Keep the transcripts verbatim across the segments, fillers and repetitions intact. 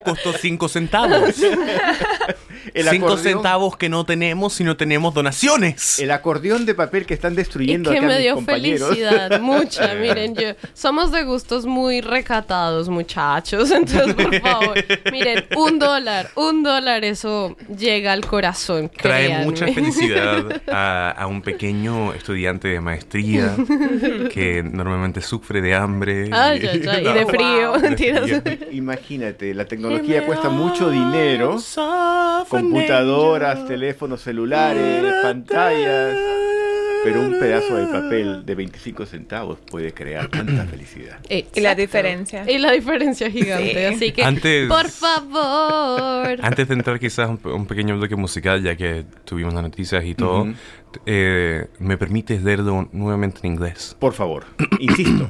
Costó cinco centavos. El cinco acordeón- centavos que no tenemos si no tenemos donaciones. El acordeón de papel que están Y destruyendo que acá me mis dio compañeros. felicidad, mucha. Miren, yo somos de gustos muy recatados, muchachos. Entonces, por favor, miren, un dólar, un dólar, eso llega al corazón. Trae créanme. mucha felicidad a, a un pequeño estudiante de maestría que normalmente sufre de hambre. Ay, ay, ay, y de frío. Wow. Mentiras. Imagínate, la tecnología cuesta mucho dinero. Computadoras, teléfonos celulares, pantallas. Pero un pedazo de papel de veinticinco centavos puede crear tanta felicidad. Exacto. Y la diferencia. Y la diferencia gigante. Sí. Así que, Antes- por favor. Antes de entrar quizás un, un pequeño bloque musical, ya que tuvimos las noticias y todo, Ujú. eh, ¿me permites leerlo nuevamente en inglés? Por favor, insisto.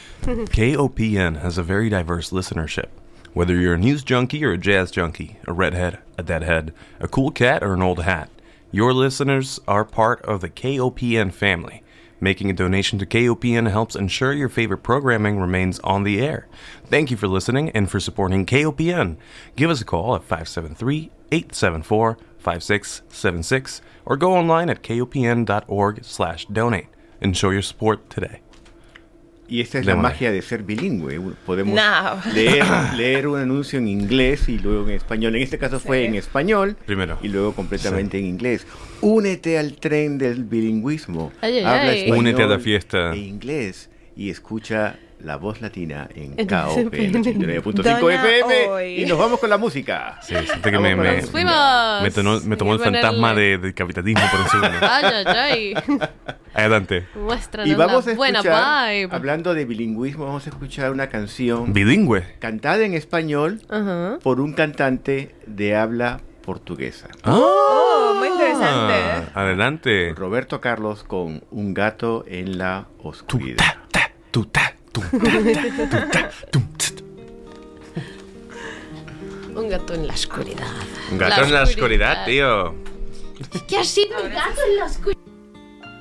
K O P N has a very diverse listenership. Whether you're a news junkie or a jazz junkie, a redhead, a deadhead, a cool cat or an old hat, your listeners are part of the K O P N family. Making a donation to K O P N helps ensure your favorite programming remains on the air. Thank you for listening and for supporting K O P N. Give us a call at five seven three, eight seven four, five six seven six or go online at kopn.org slash donate and show your support today. Y esta es De la manera. magia de ser bilingüe. Podemos No. leer, leer un anuncio en inglés y luego en español. En este caso fue Sí. en español Primero. y luego completamente en inglés. Únete al tren del bilingüismo. Ay, ay, Habla ay. español Únete a la fiesta. e inglés y escucha la voz latina en En K O P N ochenta y nueve punto cinco Dona F M. hoy. Y nos vamos con la música. Sí, siento que me, Vamos con la me, música. Fuimos. me, tomó, me tomó el Ponerle. fantasma de, del capitalismo por un segundo. Ay, ay, ay. Adelante. Muéstranos Y vamos la a buena escuchar, vibe. hablando de bilingüismo, vamos a escuchar una canción Bilingüe. cantada en español Ajá. por un cantante de habla portuguesa. Oh, muy interesante. Ah, adelante. Roberto Carlos con Un gato en la Tu, oscuridad. ta, ta, tu, ta, tu, ta, ta, tu, ta, tum, tst. Un gato en la oscuridad. Un gato en la oscuridad, tío. ¿Qué ha sido un gato en la oscuridad?